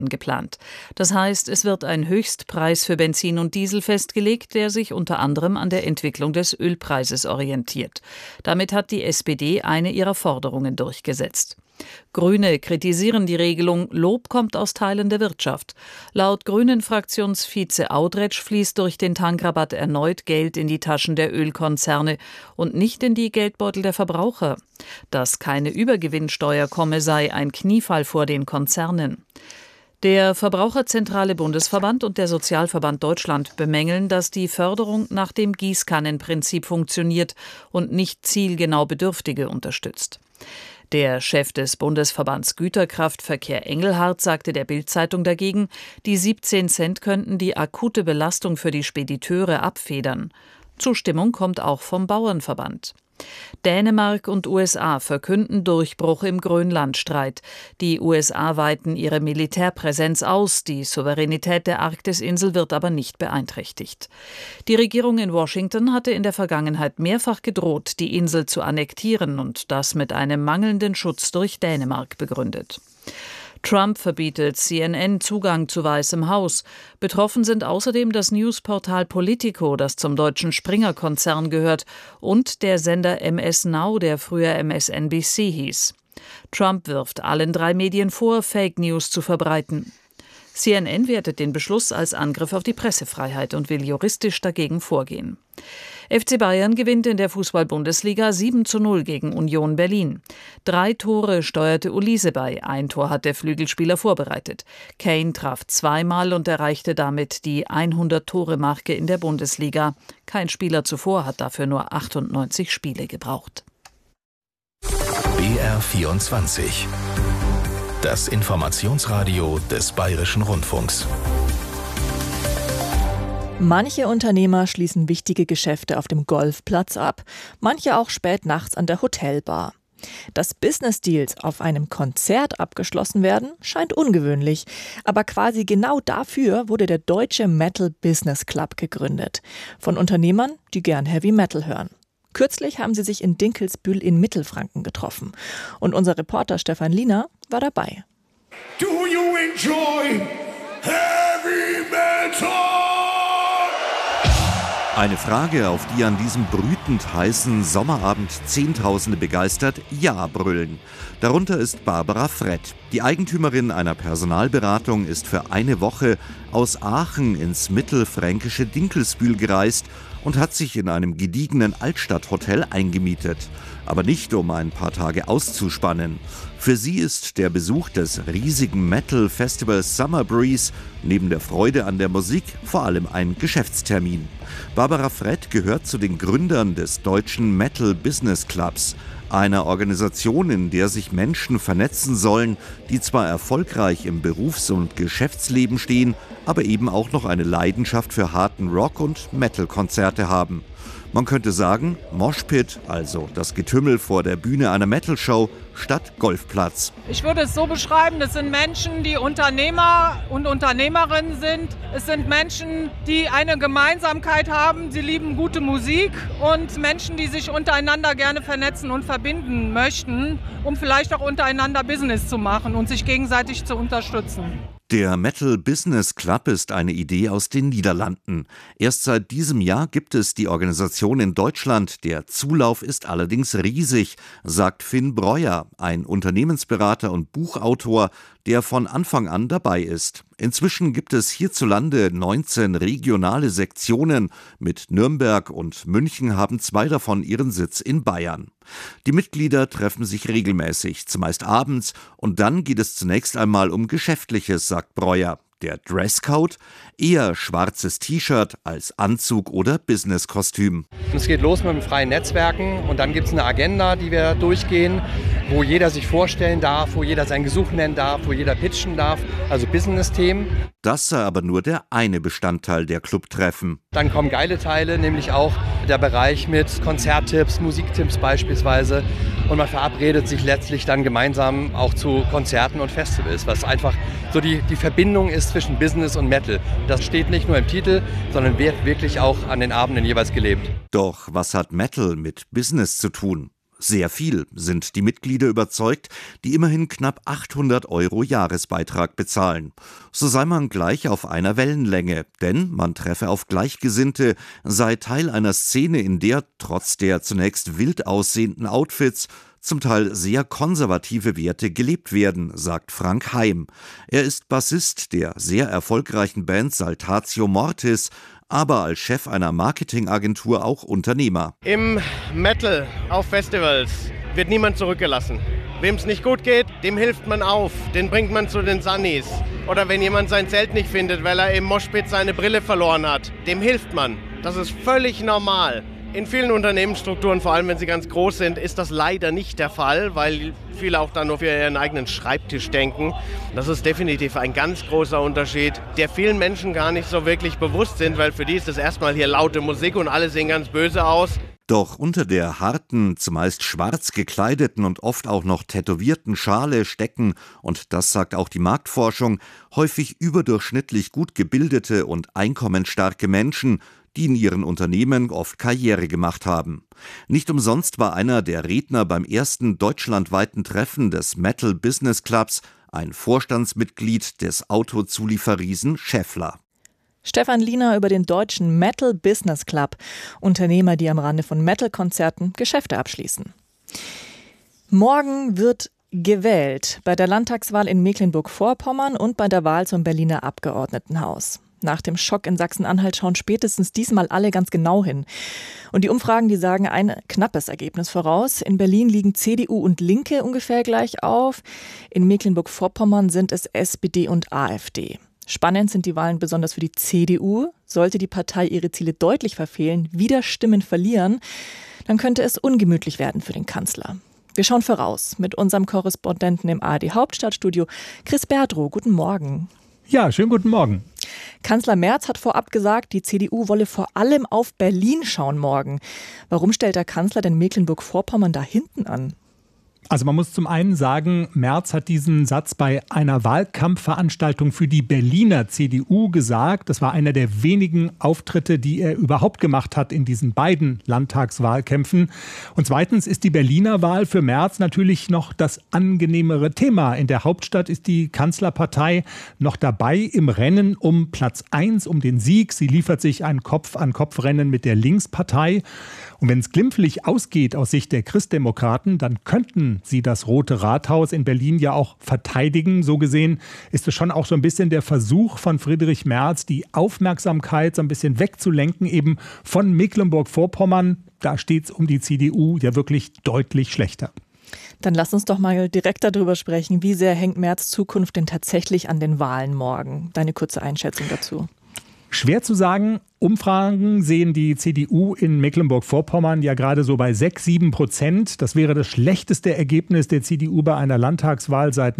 geplant. Das heißt, es wird ein Höchstpreis für Benzin und Diesel festgelegt, der sich unter anderem an der Entwicklung des Ölpreises orientiert. Damit hat die SPD eine ihrer Forderungen durchgesetzt. Grüne kritisieren die Regelung, Lob kommt aus Teilen der Wirtschaft. Laut Grünen-Fraktionsvize Audretsch fließt durch den Tankrabatt erneut Geld in die Taschen der Ölkonzerne und nicht in die Geldbeutel der Verbraucher. Dass keine Übergewinnsteuer komme, sei ein Kniefall vor den Konzernen. Der Verbraucherzentrale Bundesverband und der Sozialverband Deutschland bemängeln, dass die Förderung nach dem Gießkannenprinzip funktioniert und nicht zielgenau Bedürftige unterstützt. Der Chef des Bundesverbands Güterkraftverkehr Engelhardt sagte der Bild-Zeitung dagegen, die 17 Cent könnten die akute Belastung für die Spediteure abfedern. Zustimmung kommt auch vom Bauernverband. Dänemark und USA verkünden Durchbruch im Grönlandstreit. Die USA weiten ihre Militärpräsenz aus, die Souveränität der Arktisinsel wird aber nicht beeinträchtigt. Die Regierung in Washington hatte in der Vergangenheit mehrfach gedroht, die Insel zu annektieren und das mit einem mangelnden Schutz durch Dänemark begründet. Trump verbietet CNN Zugang zu Weißem Haus. Betroffen sind außerdem das Newsportal Politico, das zum deutschen Springer-Konzern gehört, und der Sender MS Now, der früher MSNBC hieß. Trump wirft allen 3 Medien vor, Fake News zu verbreiten. CNN wertet den Beschluss als Angriff auf die Pressefreiheit und will juristisch dagegen vorgehen. FC Bayern gewinnt in der Fußball-Bundesliga 7:0 gegen Union Berlin. 3 Tore steuerte Olise bei, 1 Tor hat der Flügelspieler vorbereitet. Kane traf 2-mal und erreichte damit die 100-Tore-Marke in der Bundesliga. Kein Spieler zuvor hat dafür nur 98 Spiele gebraucht. BR24. Das Informationsradio des Bayerischen Rundfunks. Manche Unternehmer schließen wichtige Geschäfte auf dem Golfplatz ab, manche auch spät nachts an der Hotelbar. Dass Business-Deals auf einem Konzert abgeschlossen werden, scheint ungewöhnlich. Aber quasi genau dafür wurde der Deutsche Metal Business Club gegründet. Von Unternehmern, die gern Heavy Metal hören. Kürzlich haben sie sich in Dinkelsbühl in Mittelfranken getroffen. Und unser Reporter Stefan Liener war dabei. Do you enjoy Heavy Metal? Eine Frage, auf die an diesem brütend heißen Sommerabend Zehntausende begeistert Ja brüllen. Darunter ist Barbara Frett. Die Eigentümerin einer Personalberatung ist für eine Woche aus Aachen ins mittelfränkische Dinkelsbühl gereist und hat sich in einem gediegenen Altstadthotel eingemietet. Aber nicht, um ein paar Tage auszuspannen. Für sie ist der Besuch des riesigen Metal-Festivals Summer Breeze neben der Freude an der Musik vor allem ein Geschäftstermin. Barbara Frett gehört zu den Gründern des Deutschen Metal Business Clubs, einer Organisation, in der sich Menschen vernetzen sollen, die zwar erfolgreich im Berufs- und Geschäftsleben stehen, aber eben auch noch eine Leidenschaft für harten Rock- und Metal-Konzerte haben. Man könnte sagen, Moshpit, also das Getümmel vor der Bühne einer Metal-Show, statt Golfplatz. Ich würde es so beschreiben, das sind Menschen, die Unternehmer und Unternehmerinnen sind. Es sind Menschen, die eine Gemeinsamkeit haben, sie lieben gute Musik und Menschen, die sich untereinander gerne vernetzen und verbinden möchten, um vielleicht auch untereinander Business zu machen und sich gegenseitig zu unterstützen. Der Metal Business Club ist eine Idee aus den Niederlanden. Erst seit diesem Jahr gibt es die Organisation in Deutschland. Der Zulauf ist allerdings riesig, sagt Finn Breuer, ein Unternehmensberater und Buchautor, der von Anfang an dabei ist. Inzwischen gibt es hierzulande 19 regionale Sektionen. Mit Nürnberg und München haben 2 davon ihren Sitz in Bayern. Die Mitglieder treffen sich regelmäßig, zumeist abends, und dann geht es zunächst einmal um Geschäftliches, sagt Breuer. Der Dresscode? Eher schwarzes T-Shirt als Anzug oder Businesskostüm. Es geht los mit dem freien Netzwerken und dann gibt es eine Agenda, die wir durchgehen, wo jeder sich vorstellen darf, wo jeder sein Gesuch nennen darf, wo jeder pitchen darf, also Business-Themen. Das sei aber nur der eine Bestandteil der Clubtreffen. Dann kommen geile Teile, nämlich auch der Bereich mit Konzerttipps, Musiktipps beispielsweise. Und man verabredet sich letztlich dann gemeinsam auch zu Konzerten und Festivals, was einfach so die Verbindung ist zwischen Business und Metal. Das steht nicht nur im Titel, sondern wird wirklich auch an den Abenden jeweils gelebt. Doch was hat Metal mit Business zu tun? Sehr viel, sind die Mitglieder überzeugt, die immerhin knapp 800 € Jahresbeitrag bezahlen. So sei man gleich auf einer Wellenlänge, denn man treffe auf Gleichgesinnte, sei Teil einer Szene, in der trotz der zunächst wild aussehenden Outfits zum Teil sehr konservative Werte gelebt werden, sagt Frank Heim. Er ist Bassist der sehr erfolgreichen Band Saltatio Mortis, aber als Chef einer Marketingagentur auch Unternehmer. Im Metal auf Festivals wird niemand zurückgelassen. Wem es nicht gut geht, dem hilft man auf, den bringt man zu den Sunnies. Oder wenn jemand sein Zelt nicht findet, weil er im Moshpit seine Brille verloren hat, dem hilft man. Das ist völlig normal. In vielen Unternehmensstrukturen, vor allem wenn sie ganz groß sind, ist das leider nicht der Fall, weil viele auch dann nur für ihren eigenen Schreibtisch denken. Das ist definitiv ein ganz großer Unterschied, der vielen Menschen gar nicht so wirklich bewusst sind, weil für die ist es erstmal hier laute Musik und alle sehen ganz böse aus. Doch unter der harten, zumeist schwarz gekleideten und oft auch noch tätowierten Schale stecken, und das sagt auch die Marktforschung, häufig überdurchschnittlich gut gebildete und einkommensstarke Menschen, die in ihren Unternehmen oft Karriere gemacht haben. Nicht umsonst war einer der Redner beim ersten deutschlandweiten Treffen des Metal Business Clubs ein Vorstandsmitglied des Autozulieferriesen Schaeffler. Stefan Liener über den deutschen Metal Business Club, Unternehmer, die am Rande von Metal-Konzerten Geschäfte abschließen. Morgen wird gewählt bei der Landtagswahl in Mecklenburg-Vorpommern und bei der Wahl zum Berliner Abgeordnetenhaus. Nach dem Schock in Sachsen-Anhalt schauen spätestens diesmal alle ganz genau hin. Und die Umfragen, die sagen ein knappes Ergebnis voraus. In Berlin liegen CDU und Linke ungefähr gleich auf. In Mecklenburg-Vorpommern sind es SPD und AfD. Spannend sind die Wahlen besonders für die CDU. Sollte die Partei ihre Ziele deutlich verfehlen, wieder Stimmen verlieren, dann könnte es ungemütlich werden für den Kanzler. Wir schauen voraus mit unserem Korrespondenten im ARD-Hauptstadtstudio, Chris Berdrow. Guten Morgen. Ja, schönen guten Morgen. Kanzler Merz hat vorab gesagt, die CDU wolle vor allem auf Berlin schauen morgen. Warum stellt der Kanzler denn Mecklenburg-Vorpommern da hinten an? Also man muss zum einen sagen, Merz hat diesen Satz bei einer Wahlkampfveranstaltung für die Berliner CDU gesagt. Das war einer der wenigen Auftritte, die er überhaupt gemacht hat in diesen beiden Landtagswahlkämpfen. Und zweitens ist die Berliner Wahl für Merz natürlich noch das angenehmere Thema. In der Hauptstadt ist die Kanzlerpartei noch dabei im Rennen um Platz 1, um den Sieg. Sie liefert sich ein Kopf-an-Kopf-Rennen mit der Linkspartei. Und wenn es glimpflich ausgeht aus Sicht der Christdemokraten, dann könnten sie das Rote Rathaus in Berlin ja auch verteidigen. So gesehen ist es schon auch so ein bisschen der Versuch von Friedrich Merz, die Aufmerksamkeit so ein bisschen wegzulenken, eben von Mecklenburg-Vorpommern. Da steht es um die CDU ja wirklich deutlich schlechter. Dann lass uns doch mal direkt darüber sprechen. Wie sehr hängt Merz' Zukunft denn tatsächlich an den Wahlen morgen? Deine kurze Einschätzung dazu. Schwer zu sagen. Umfragen sehen die CDU in Mecklenburg-Vorpommern ja gerade so bei 6-7%. Das wäre das schlechteste Ergebnis der CDU bei einer Landtagswahl seit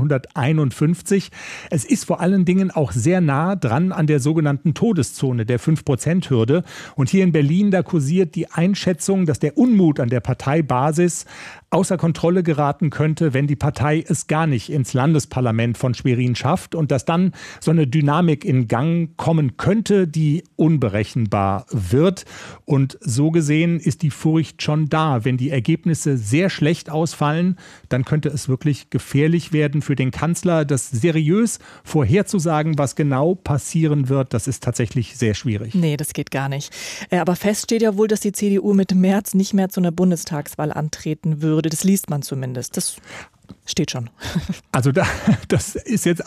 1951. Es ist vor allen Dingen auch sehr nah dran an der sogenannten Todeszone, der 5%-Hürde. Und hier in Berlin, da kursiert die Einschätzung, dass der Unmut an der Parteibasis außer Kontrolle geraten könnte, wenn die Partei es gar nicht ins Landesparlament von Schwerin schafft und dass dann so eine Dynamik in Gang kommen könnte, die unberechenbar wird. Und so gesehen ist die Furcht schon da. Wenn die Ergebnisse sehr schlecht ausfallen, dann könnte es wirklich gefährlich werden für den Kanzler. Das seriös vorherzusagen, was genau passieren wird, das ist tatsächlich sehr schwierig. Nee, das geht gar nicht. Aber fest steht ja wohl, dass die CDU mit Merz nicht mehr zu einer Bundestagswahl antreten würde. Das liest man zumindest. Das steht schon. Also das ist jetzt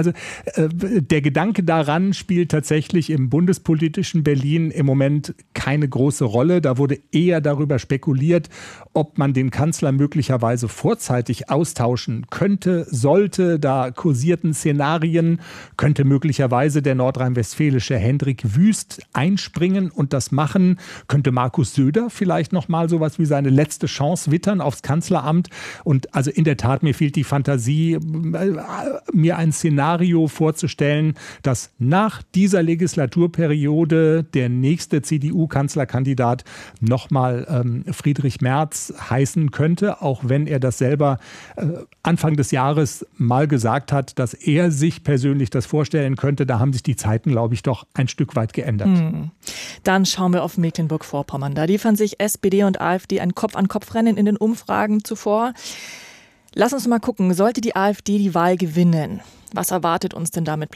der Gedanke daran spielt tatsächlich im bundespolitischen Berlin im Moment keine große Rolle. Da wurde eher darüber spekuliert, ob man den Kanzler möglicherweise vorzeitig austauschen könnte, sollte. Da kursierten Szenarien, könnte möglicherweise der nordrhein-westfälische Hendrik Wüst einspringen und das machen. Könnte Markus Söder vielleicht noch mal sowas wie seine letzte Chance wittern aufs Kanzleramt. Und also in der Tat mir fehlt die Fantasie, mir ein Szenario vorzustellen, dass nach dieser Legislaturperiode der nächste CDU-Kanzlerkandidat nochmal Friedrich Merz heißen könnte, auch wenn er das selber Anfang des Jahres mal gesagt hat, dass er sich persönlich das vorstellen könnte. Da haben sich die Zeiten, glaube ich, doch ein Stück weit geändert. Dann schauen wir auf Mecklenburg-Vorpommern. Da liefern sich SPD und AfD ein Kopf-an-Kopf-Rennen in den Umfragen zuvor. Lass uns mal gucken, sollte die AfD die Wahl gewinnen? Was erwartet uns denn da mit